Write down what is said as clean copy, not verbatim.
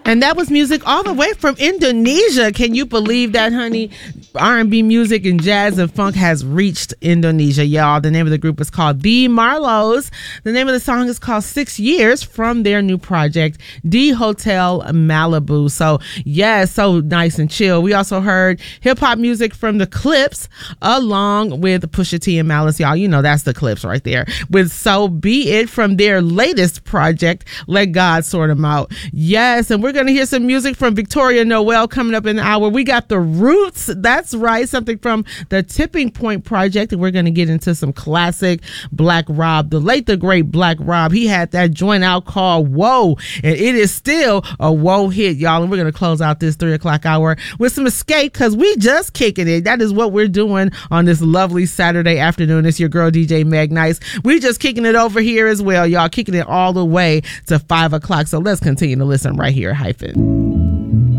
And that was music all the way from Indonesia. Can you believe that, honey? R&B music and jazz and funk has reached Indonesia, y'all. The name of the group is called The Marlows. The name of the song is called 6 Years from their new project, D Hotel Malibu. So, yeah, so nice and chill. We also heard hip-hop music from the Clips along with Pusha T and Malice, y'all. You know that's the Clips right there. With So Be It from their latest project, Let God Sort 'Em Out. Yes, and we're going to hear some music from Victoria Noel coming up in the hour. We got The Roots. That's right, something from the Tipping Point project, and we're going to get into some classic Black Rob, the late, the great Black Rob. He had that joint out called Whoa, and it is still a whoa hit, y'all. And we're going to close out this 3 o'clock hour with some Escape, because we just kicking it. That is what we're doing on this lovely Saturday afternoon. It's your girl DJ Meg Nice. We just kicking it over here as well, y'all, kicking it all the way to 5 o'clock. So let's continue to listen right here, Hyphen.